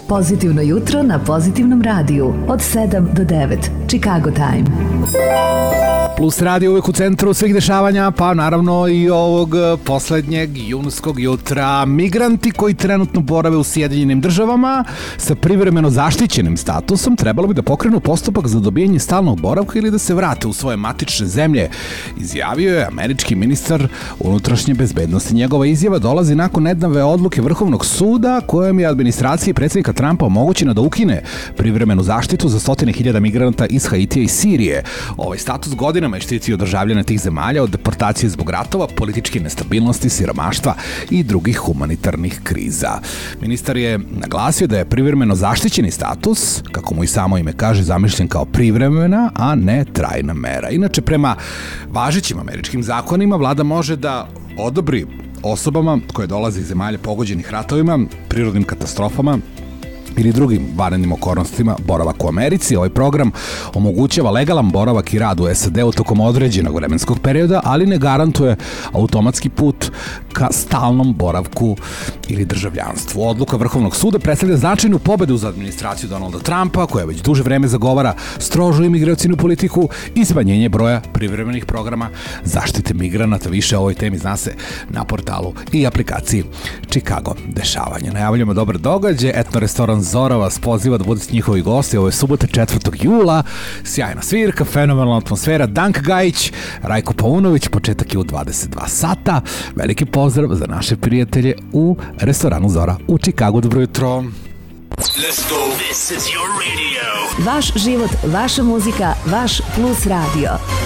Pozitivno jutro na Pozitivnom radiju od 7 do 9. Chicago Time. Plus radio uvijek u centru svih dešavanja, pa naravno i ovog poslednjeg junskog jutra. Migranti koji trenutno borave u Sjedinjenim državama sa privremeno zaštićenim statusom trebalo bi da pokrenu postupak za dobijanje stalnog boravka ili da se vrate u svoje matične zemlje, izjavio je američki ministar unutrašnje bezbednosti. Njegova izjava dolazi nakon nedavne odluke Vrhovnog suda kojom je administraciji predsjednika Trumpa omogućeno da ukine privremenu zaštitu za stotine hiljada migranata iz Haitija i Sirije. Ovaj status godinama je štitio državljane tih zemalja od deportacije zbog ratova, političke nestabilnosti, siromaštva i drugih humanitarnih kriza. Ministar je naglasio da je privremeno zaštićeni status, kako mu i samo ime kaže, zamišljen kao privremena, a ne trajna mera. Inače, prema važećim američkim zakonima, vlada može da odobri osobama koje dolaze iz zemalja pogođenih ratovima, prirodnim katastrofama ili drugim vanrednim okolnostima boravak u Americi. Ovaj program omogućava legalan boravak i rad u SAD-u tokom određenog vremenskog perioda, ali ne garantuje automatski put ka stalnom boravku ili državljanstvu. Odluka Vrhovnog suda predstavlja značajnu pobedu za administraciju Donalda Trumpa, koja već duže vreme zagovara strožu imigracijnu politiku i smanjenje broja privremenih programa zaštite migranata. Više o ovoj temi zna se na portalu i aplikaciji Chicago dešavanja. Najavljamo dobar događaj. Etno restoran Zora vas poziva da budete njihovi gosti. Ovo je subota 4. jula. Sjajna svirka, fenomenalna atmosfera. Danka Gajić, Rajko Paunović, početak je u 22 sata. Veliki pozdrav za naše prijatelje u restoranu Zora u Chicagu. Dobro jutro. Let's go. This is your radio. Vaš život, vaša muzika, vaš Plus radio.